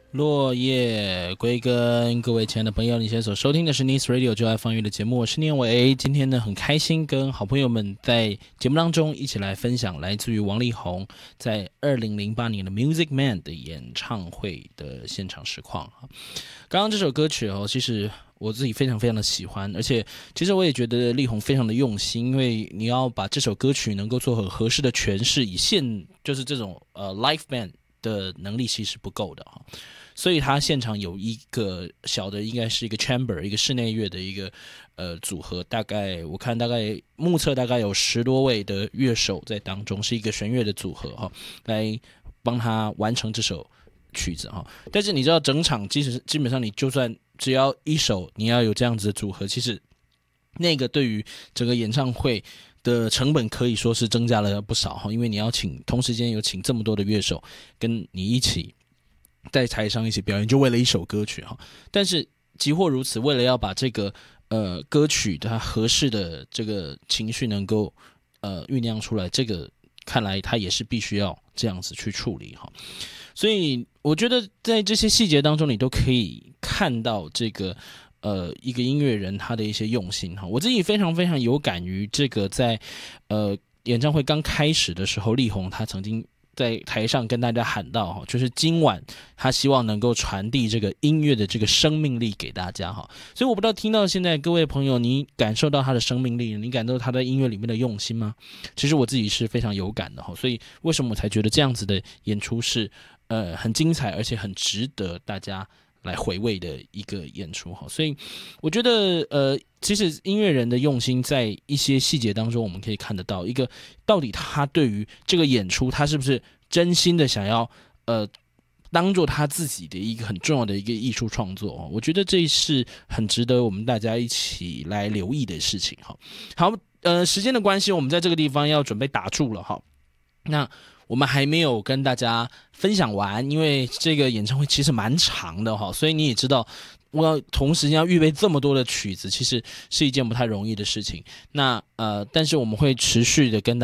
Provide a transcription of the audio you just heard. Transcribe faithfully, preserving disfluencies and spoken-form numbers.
落叶归根，各位亲爱的朋友，你现在所收听的是 Nice Radio 就爱放乐的节目，我是念伟。今天呢，很开心跟好朋友们在节目当中一起来分享来自于王力宏在二零零八年的 Music Man 的演唱会的现场实况。刚刚这首歌曲哦，其实我自己非常非常的喜欢，而且其实我也觉得力宏非常的用心，因为你要把这首歌曲能够做很合适的诠释，以现就是这种呃 live band 的能力其实不够的哈。所以他现场有一个小的，应该是一个 chamber， 一个室内乐的一个呃组合，大概我看大概目测大概有十多位的乐手在当中，是一个弦乐的组合哈，来帮他完成这首曲子哈。但是你知道，整场其实基本上你就算只要一首，你要有这样子的组合，其实那个对于整个演唱会的成本可以说是增加了不少哈，因为你要请同时间有请这么多的乐手跟你一起在台上一起表演，就为了一首歌曲哈。但是即或如此，为了要把这个呃歌曲它合适的这个情绪能够呃酝酿出来，这个看来它也是必须要这样子去处理哈。所以我觉得在这些细节当中，你都可以看到这个呃一个音乐人他的一些用心哈。我自己非常非常有感于这个在呃演唱会刚开始的时候，力宏他曾经在台上跟大家喊到，就是今晚他希望能够传递这个音乐的这个生命力给大家哈。所以我不知道听到现在各位朋友，你感受到他的生命力，你感受到他在音乐里面的用心吗？其实我自己是非常有感的哈。所以为什么我才觉得这样子的演出是呃很精彩，而且很值得大家来回味的一个演出哈。所以我觉得呃其实音乐人的用心在一些细节当中我们可以看得到，一个到底他对于这个演出他是不是真心的想要呃当做他自己的一个很重要的一个艺术创作，我觉得这是很值得我们大家一起来留意的事情哈。好，呃时间的关系，我们在这个地方要准备打住了哈。那我们还没有跟大家分享完，因为这个演唱会其实蛮长的哈，所以你也知道，我要同时要预备这么多的曲子，其实是一件不太容易的事情。那呃，但是我们会持续的跟大家